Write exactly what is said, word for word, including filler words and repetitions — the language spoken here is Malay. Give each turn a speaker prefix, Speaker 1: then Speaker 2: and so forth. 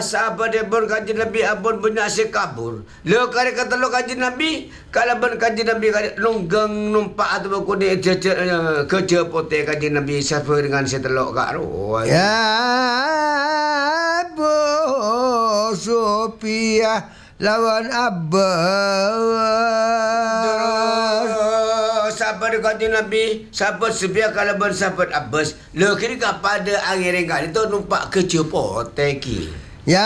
Speaker 1: sahabat dia pun kaji Nabi abun punya asyik kabur. Lo kare kata lo kaji Nabi, kalau ben kaji Nabi kare nunggang numpak atau kuni kerja pote kaji Nabi siapa dengan setelok kak ro.
Speaker 2: Ya Abu Sufyan lawan Abbas.
Speaker 1: Sahabat kaji Nabi, sahabat Sufyan kalau ben sahabat Abbas. Lo kira pada akhir kali tu numpak kerja pote ki.